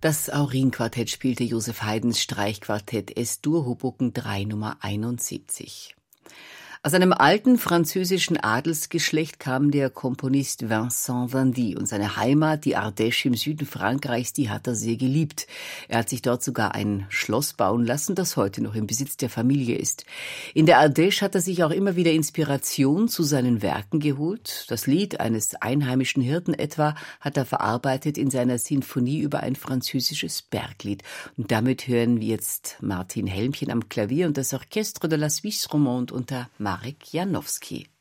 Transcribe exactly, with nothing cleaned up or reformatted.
Das Aurin-Quartett spielte Joseph Haydns Streichquartett S-Dur Hoboken drei Nummer einundsiebzig. Aus einem alten französischen Adelsgeschlecht kam der Komponist Vincent Vandy und seine Heimat, die Ardèche im Süden Frankreichs, die hat er sehr geliebt. Er hat sich dort sogar ein Schloss bauen lassen, das heute noch im Besitz der Familie ist. In der Ardèche hat er sich auch immer wieder Inspiration zu seinen Werken geholt. Das Lied eines einheimischen Hirten etwa hat er verarbeitet in seiner Sinfonie über ein französisches Berglied. Und damit hören wir jetzt Martin Helmchen am Klavier und das Orchestre de la Suisse Romande unter Marek Janowski.